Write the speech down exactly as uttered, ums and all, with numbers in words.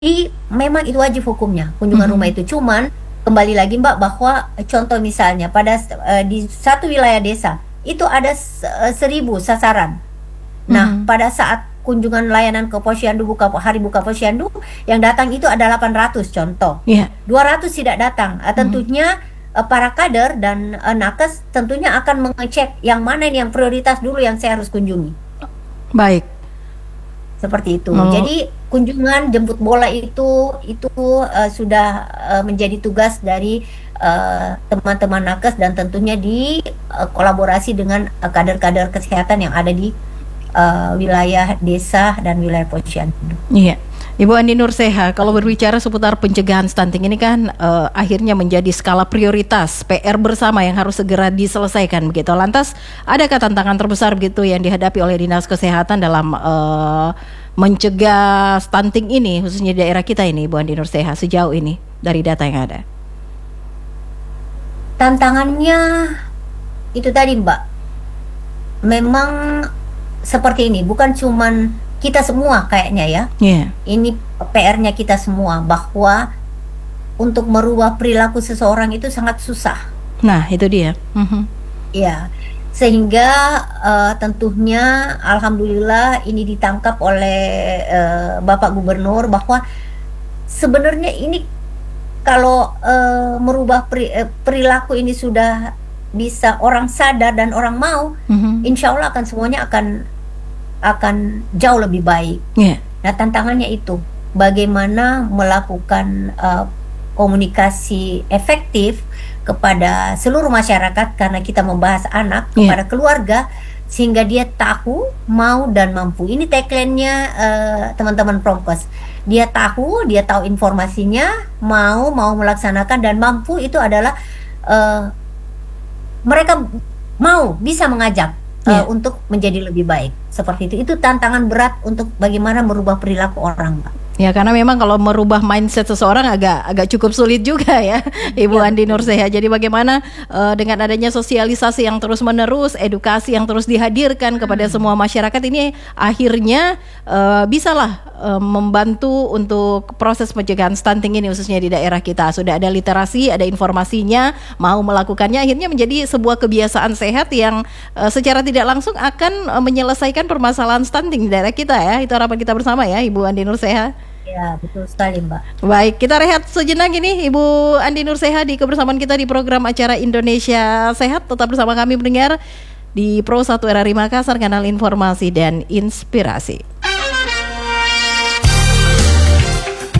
memang itu wajib hukumnya kunjungan Mhm. rumah itu. Cuman kembali lagi Mbak bahwa contoh misalnya pada uh, di satu wilayah desa itu ada uh, seribu sasaran. Nah, Mhm. pada saat kunjungan layanan ke Posyandu buka hari buka Posyandu yang datang itu ada delapan ratus contoh. Iya. dua ratus tidak datang. Uh, Mhm. tentunya uh, para kader dan uh, nakes tentunya akan mengecek yang mana yang prioritas dulu yang saya harus kunjungi. Baik. Seperti itu. Oh. Jadi kunjungan jemput bola itu itu uh, sudah uh, menjadi tugas dari uh, teman-teman nakes dan tentunya di uh, kolaborasi dengan uh, kader-kader kesehatan yang ada di uh, wilayah desa dan wilayah Posyandu. Iya. Ibu Andi Nurseha, kalau berbicara seputar pencegahan stunting ini kan uh, akhirnya menjadi skala prioritas P R bersama yang harus segera diselesaikan begitu. Lantas, adakah tantangan terbesar begitu yang dihadapi oleh Dinas Kesehatan dalam uh, mencegah stunting ini, khususnya di daerah kita ini, Ibu Andi Nurseha, sejauh ini dari data yang ada? Tantangannya itu tadi Mbak, memang seperti ini, bukan cuman kita semua kayaknya ya. Yeah. Ini P R-nya kita semua bahwa untuk merubah perilaku seseorang itu sangat susah. Nah, itu dia. Mm-hmm. Ya, sehingga uh, tentunya alhamdulillah ini ditangkap oleh uh, Bapak Gubernur bahwa sebenarnya ini kalau uh, merubah peri, uh, perilaku ini sudah bisa orang sadar dan orang mau, mm-hmm. insya Allah akan semuanya akan akan jauh lebih baik. Yeah. Nah, tantangannya itu bagaimana melakukan uh, komunikasi efektif kepada seluruh masyarakat karena kita membahas anak, yeah. kepada keluarga sehingga dia tahu, mau dan mampu. Ini tagline-nya uh, teman-teman Promkes. Dia tahu, dia tahu informasinya, mau mau melaksanakan dan mampu itu adalah uh, mereka mau bisa mengajak yeah. uh, untuk menjadi lebih baik. Seperti itu. Itu tantangan berat untuk bagaimana merubah perilaku orang, Mbak. Ya, karena memang kalau merubah mindset seseorang agak agak cukup sulit juga ya, Ibu ya, Andi Nurseha. Jadi bagaimana uh, dengan adanya sosialisasi yang terus-menerus, edukasi yang terus dihadirkan hmm. kepada semua masyarakat ini akhirnya uh, bisalah uh, membantu untuk proses pencegahan stunting ini khususnya di daerah kita. Sudah ada literasi, ada informasinya, mau melakukannya akhirnya menjadi sebuah kebiasaan sehat yang uh, secara tidak langsung akan uh, menyelesaikan permasalahan stunting di daerah kita ya. Itu harapan kita bersama ya, Ibu Andi Nurseha. Ya, betul sekali Mbak. Baik, kita rehat sejenak ini Ibu Andi Nurseha di kebersamaan kita di program acara Indonesia Sehat. Tetap bersama kami mendengar di Pro satu R R I Makassar, kanal informasi dan inspirasi.